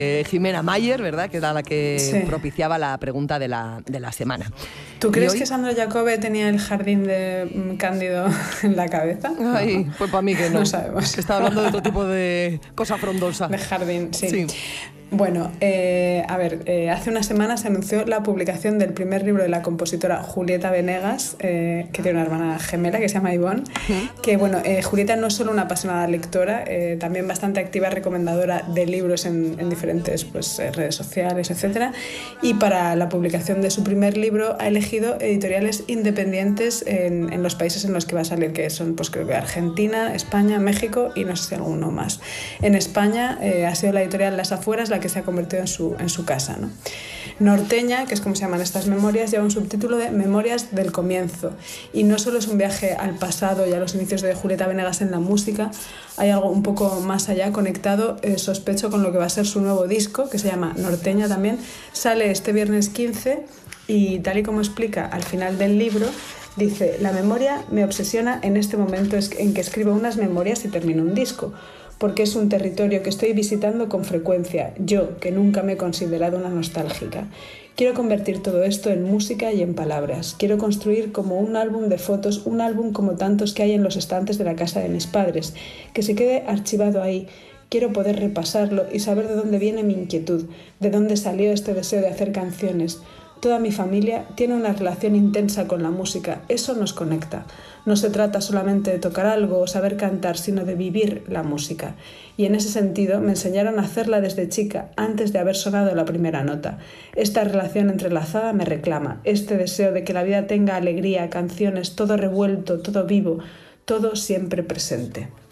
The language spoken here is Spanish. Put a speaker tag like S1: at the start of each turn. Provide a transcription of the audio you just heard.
S1: Jimena Mayer, ¿verdad? Que era la que
S2: Sí.
S1: propiciaba la pregunta de la semana.
S2: ¿Tú crees
S1: hoy-
S2: que Sandra Jacobe tenía el jardín de Cándido en la cabeza?
S1: Ay,
S2: No.
S1: pues para mí que no.
S2: No sabemos.
S1: Estaba hablando de otro tipo de cosa frondosa.
S2: De jardín, sí.
S1: Sí.
S2: Bueno, hace una semana se anunció la publicación del primer libro de la compositora Julieta Venegas, que tiene una hermana gemela que se llama Ivonne. Que bueno, Julieta no es solo una apasionada lectora, también bastante activa recomendadora de libros en diferentes redes sociales, etc. Y para la publicación de su primer libro ha elegido editoriales independientes en los países en los que va a salir, que son pues creo que Argentina, España, México y no sé si alguno más. En España ha sido la editorial Las Afueras la que se ha convertido en su casa, ¿no? Norteña, que es como se llaman estas memorias, lleva un subtítulo de Memorias del Comienzo. Y no solo es un viaje al pasado y a los inicios de Julieta Venegas en la música, hay algo un poco más allá conectado, sospecho, con lo que va a ser su nuevo disco, que se llama Norteña también. Sale este viernes 15 y tal y como explica al final del libro, dice: la memoria me obsesiona en este momento en que escribo unas memorias y termino un disco, porque es un territorio que estoy visitando con frecuencia, yo, que nunca me he considerado una nostálgica. Quiero convertir todo esto en música y en palabras. Quiero construir como un álbum de fotos, un álbum como tantos que hay en los estantes de la casa de mis padres, que se quede archivado ahí. Quiero poder repasarlo y saber de dónde viene mi inquietud, de dónde salió este deseo de hacer canciones. Toda mi familia tiene una relación intensa con la música, eso nos conecta. No se trata solamente de tocar algo o saber cantar, sino de vivir la música. Y en ese sentido me enseñaron a hacerla desde chica, antes de haber sonado la primera nota. Esta relación entrelazada me reclama, este deseo de que la vida tenga alegría, canciones, todo revuelto, todo vivo, todo siempre presente.